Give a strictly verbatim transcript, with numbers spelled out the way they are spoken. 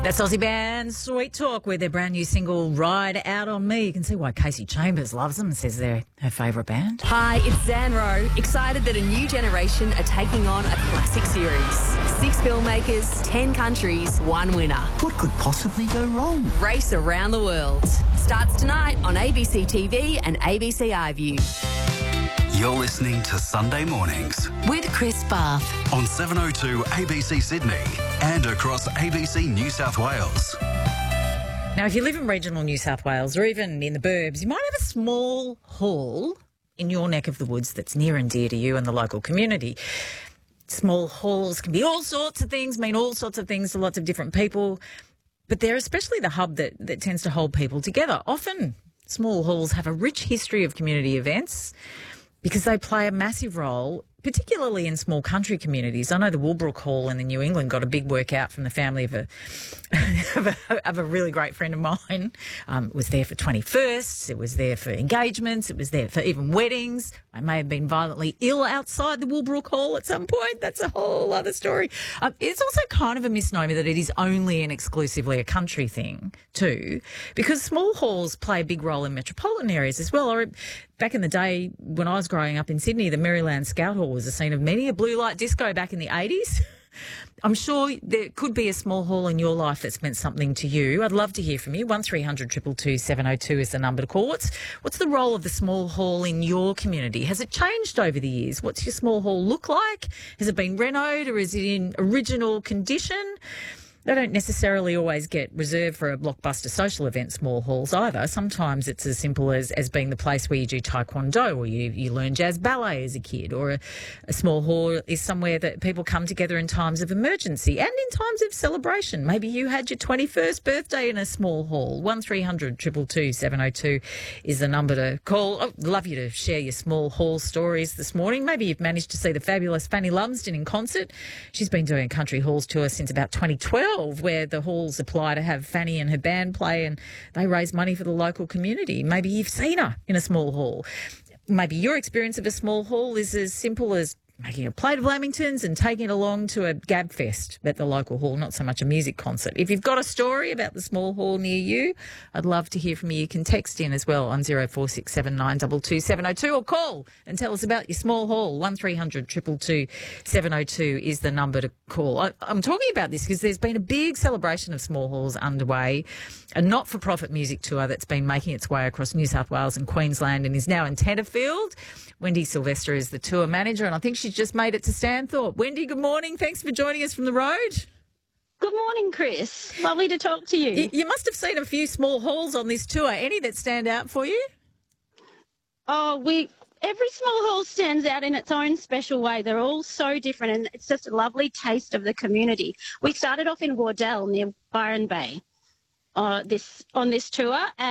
That's Aussie band Sweet Talk with their brand new single Ride Out On Me. You can see why Casey Chambers loves them and says they're her favourite band. Hi, it's Zan Rowe. Excited that a new generation are taking on a classic series. Six filmmakers, ten countries, one winner. What could possibly go wrong? Race around the world. Starts tonight on A B C T V and A B C iView. You're listening to Sunday Mornings With Chris Bath. on seven oh two A B C Sydney and across A B C New South Wales. Now, if you live in regional New South Wales or even in the burbs, you might have a small hall in your neck of the woods that's near and dear to you and the local community. Small halls can be all sorts of things, mean all sorts of things to lots of different people, but they're especially the hub that, that tends to hold people together. Often, small halls have a rich history of community events because they play a massive role, particularly in small country communities. I know the Woolbrook Hall in the New England got a big workout from the family of a of a, of a really great friend of mine. Um, it was there for twenty-firsts, it was there for engagements, it was there for even weddings. I may have been violently ill outside the Woolbrook Hall at some point. That's a whole other story. Um, it's also kind of a misnomer that it is only and exclusively a country thing too, because small halls play a big role in metropolitan areas as well. Or back in the day when I was growing up in Sydney, the Maryland Scout Hall was the scene of many a blue light disco back in the eighties. I'm sure there could be a small hall in your life that's meant something to you. I'd love to hear from you. one three hundred two two two seven oh two is the number to call. What's, what's the role of the small hall in your community? Has it changed over the years? What's your small hall look like? Has it been renoed or is it in original condition? They don't necessarily always get reserved for a blockbuster social event, small halls either. Sometimes it's as simple as, as being the place where you do taekwondo or you, you learn jazz ballet as a kid, or a, a small hall is somewhere that people come together in times of emergency and in times of celebration. Maybe you had your twenty-first birthday in a small hall. one three hundred two two two seven oh two is the number to call. I'd love you to share your small hall stories this morning. Maybe you've managed to see the fabulous Fanny Lumsden in concert. She's been doing a country halls tour since about twenty twelve. Where the halls apply to have Fanny and her band play and they raise money for the local community. Maybe you've seen her in a small hall. Maybe your experience of a small hall is as simple as making a plate of lamingtons and taking it along to a gab fest at the local hall, not so much a music concert. If you've got a story about the small hall near you, I'd love to hear from you. You can text in as well on zero four six seven nine two two seven oh two or call and tell us about your small hall. one three hundred two two two seven oh two is the number to call. I, I'm talking about this because there's been a big celebration of small halls underway, a not-for-profit music tour that's been making its way across New South Wales and Queensland and is now in Tenterfield. Wendy Sylvester is the tour manager and I think she's just made it to Stanthorpe. Wendy, good morning. Thanks for joining us from the road. Good morning, Chris. Lovely to talk to you. You, you must have seen a few small halls on this tour. Any that stand out for you? Oh, we every small hall stands out in its own special way. They're all so different and it's just a lovely taste of the community. We started off in Wardell near Byron Bay uh, this on this tour. And